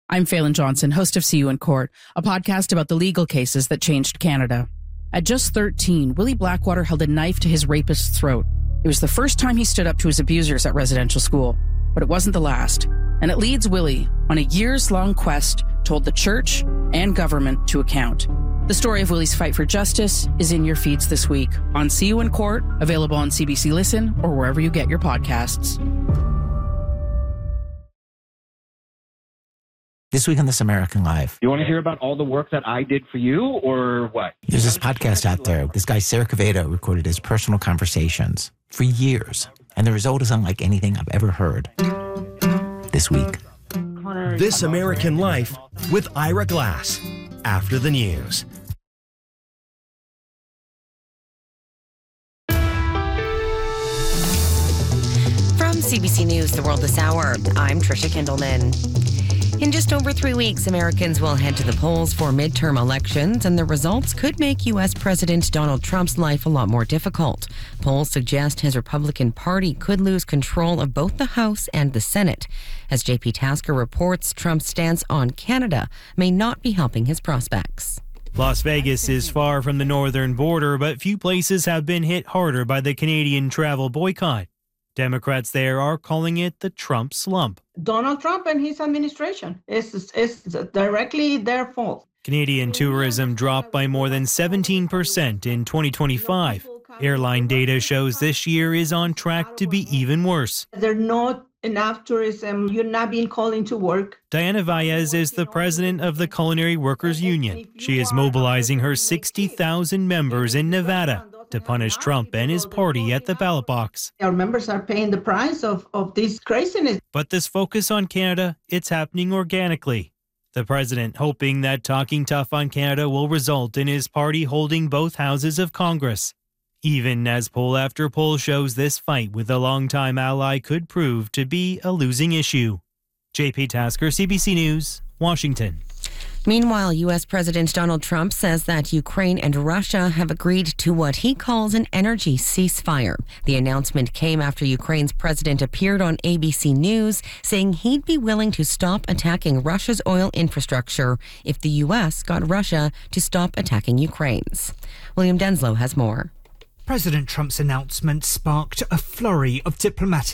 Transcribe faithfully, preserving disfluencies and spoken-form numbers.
I'm Phelan Johnson, host of See You in Court, a podcast about the legal cases that changed Canada. At just thirteen, Willie Blackwater held a knife to his rapist's throat. It was the first time he stood up to his abusers at residential school, but it wasn't the last. And it leads Willie on a years-long quest to hold the church and government to account. The story of Willie's fight for justice is in your feeds this week on See You in Court, available on C B C Listen or wherever you get your podcasts. This week on This American Life. You want to hear about all the work that I did for you, or what? There's this podcast out there. This guy, Sarah Quevedo, recorded his personal conversations for years, and the result is unlike anything I've ever heard. This week. This American Life with Ira Glass. After the news. From C B C News, The World This Hour, I'm Trisha Kindleman. In just over three weeks, Americans will head to the polls for midterm elections, and the results could make U S President Donald Trump's life a lot more difficult. Polls suggest his Republican Party could lose control of both the House and the Senate. As J P Tasker reports, Trump's stance on Canada may not be helping his prospects. Las Vegas is far from the northern border, but few places have been hit harder by the Canadian travel boycott. Democrats there are calling it the Trump slump. Donald Trump and his administration. It's, it's directly their fault. Canadian tourism dropped by more than seventeen percent in twenty twenty-five. Airline data shows this year is on track to be even worse. There's not enough tourism. You're not being called into work. Diana Valles is the president of the Culinary Workers Union. She is mobilizing her sixty thousand members in Nevada to punish Trump and his party at the ballot box. Our members are paying the price of, of this craziness. But this focus on Canada, it's happening organically. The president hoping that talking tough on Canada will result in his party holding both houses of Congress. Even as poll after poll shows this fight with a longtime ally could prove to be a losing issue. J P Tasker, C B C News, Washington. Meanwhile, U S President Donald Trump says that Ukraine and Russia have agreed to what he calls an energy ceasefire. The announcement came after Ukraine's president appeared on A B C News saying he'd be willing to stop attacking Russia's oil infrastructure if the U S got Russia to stop attacking Ukraine's. William Denslow has more. President Trump's announcement sparked a flurry of diplomatic